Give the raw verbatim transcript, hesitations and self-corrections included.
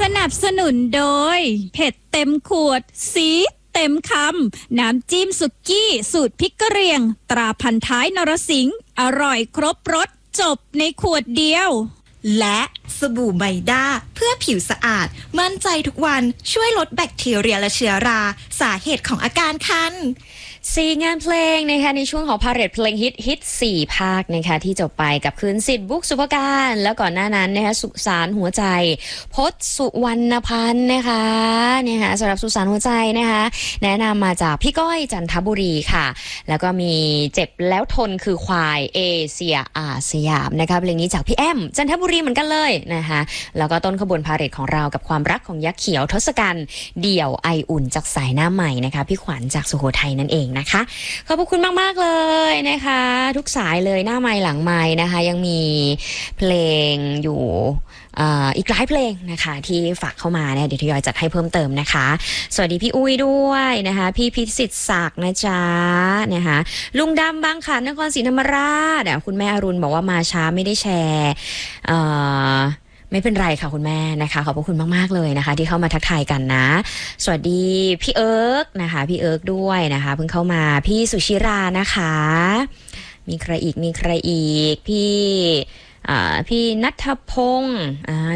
นับสนุนโดยเผ็ดเต็มขวดซีดเต็มคำน้ำจิ้มสุกี้สูตรพริกกะเหรี่ยงตราพันท้ายนรสิงห์อร่อยครบรสจบในขวดเดียวและสบู่ไมด้าเพื่อผิวสะอาดมั่นใจทุกวันช่วยลดแบคทีเรียและเชื้อราสาเหตุของอาการคันสี่งานเพลงนะคะในช่วงของพาเหรดเพลงฮิตฮิตสี่ภาคนะคะที่จบไปกับคืนสิทธิ์บุ๊กสุภการแล้วก่อนหน้านั้นนะคะสุสานหัวใจพจน์สุวรรณพันธ์นะคะนะคะสำหรับสุสานหัวใจนะคะแนะนำมาจากพี่ก้อยจันทบุรีค่ะแล้วก็มีเจ็บแล้วทนคือควายเอเชียอาสยามนะคะเพลงนี้จากพี่แอมจันทบุรีเหมือนกันเลยนะคะแล้วก็ต้นขบวนพาเหรดของเรากับความรักของยักษ์เขียวทศกัณฐ์เดี่ยวไออุ่นจากสายหน้าใหม่นะคะพี่ขวัญจากสุโขทัยนั่นเองนะคะขอบคุณมากๆเลยนะคะทุกสายเลยหน้าไมค์หลังไมค์นะคะยังมีเพลงอยู่อ่าอีกหลายเพลงนะคะที่ฝากเข้ามาเนี่ยเดี๋ยวทยอยจัดให้เพิ่มเติมนะคะสวัสดีพี่อุ้ยด้วยนะคะพี่พิสิทธิ์ศักดิ์นะจ๊ะนะคะลุงดำบางขันนครศรีธรรมราชคุณแม่อรุณบอกว่ามาช้าไม่ได้แชร์อ่าไม่เป็นไรค่ะคุณแม่นะคะขอบพระคุณมากๆเลยนะคะที่เข้ามาทักทายกันนะสวัสดีพี่เอิร์กนะคะพี่เอิร์กด้วยนะคะเพิ่งเข้ามาพี่สุชิรานะคะมีใครอีกมีใครอีกพี่อ่าพี่ณัฐพงศ์อ่า